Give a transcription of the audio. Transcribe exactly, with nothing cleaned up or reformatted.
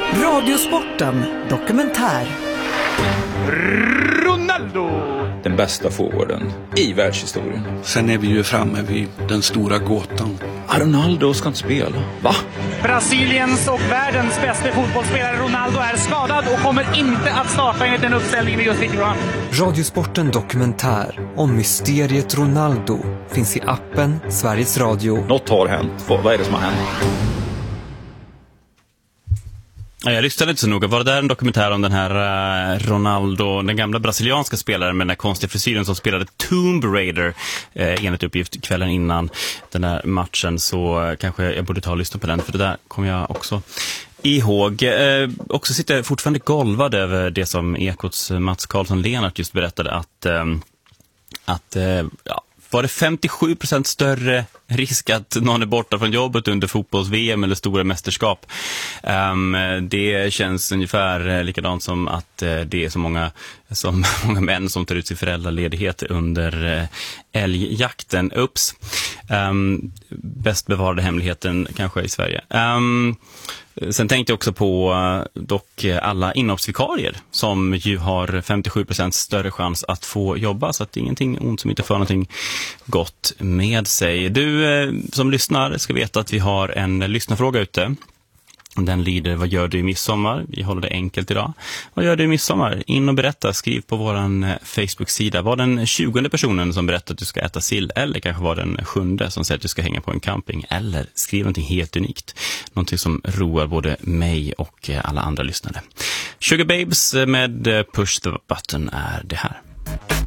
Radiosporten dokumentär. Ronaldo! Den bästa forwarden i världshistorien. Sen är vi ju framme vid den stora gåtan. Ah, Ronaldo ska inte spela. Va? Brasiliens och världens bästa fotbollsspelare Ronaldo är skadad och kommer inte att starta enligt den uppställningen vi just fick fram. Radiosporten dokumentär om mysteriet Ronaldo finns i appen Sveriges Radio. Något har hänt. Vad, vad är det som har hänt? Jag lyssnade inte så noga. Var det där en dokumentär om den här Ronaldo, den gamla brasilianska spelaren med den där konstiga frisyren som spelade Tomb Raider eh, enligt uppgift kvällen innan den där matchen, så kanske jag borde ta och lyssna på den, för det där kommer jag också ihåg. Eh, också sitter jag fortfarande golvad över det som Ekots Mats Karlsson-Lenart just berättade, att, eh, att eh, ja, var det femtiosju procent större risk att någon är borta från jobbet under fotbolls-V M eller stora mästerskap. Um, det känns ungefär likadant som att uh, det är så många, som många män som tar ut sin föräldraledighet under uh, älgjakten. Ups. Um, bäst bevarade hemligheten kanske i Sverige. Um, Sen tänkte jag också på uh, dock alla inhoppsvikarier som ju har femtiosju procent större chans att få jobba, så att det är ingenting ont som inte får någonting gott med sig. Du eh, som lyssnar ska veta att vi har en lyssnarfråga ute. Den lyder: vad gör du i midsommar? Vi håller det enkelt idag. Vad gör du i midsommar? In och berätta, skriv på våran Facebook-sida. Var den tjugonde personen som berättar att du ska äta sill, eller kanske var den sjunde som säger att du ska hänga på en camping, eller skriv någonting helt unikt. Någonting som roar både mig och alla andra lyssnare. Sugar Babes med Push the Button är det här.